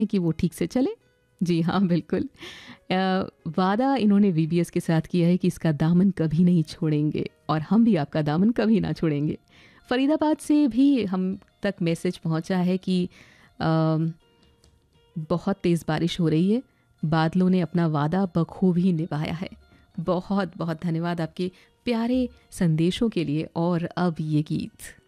कि वो ठीक से चले। जी हाँ, बिल्कुल। वादा इन्होंने वीबीएस के साथ किया है कि इसका दामन कभी नहीं छोड़ेंगे और हम भी आपका दामन कभी ना छोड़ेंगे। फरीदाबाद से भी हम तक मैसेज पहुंचा है कि अम, बहुत तेज़ बारिश हो रही है, बादलों ने अपना वादा बखूबी निभाया है। बहुत बहुत धन्यवाद आपके प्यारे संदेशों के लिए। और अब ये गीत।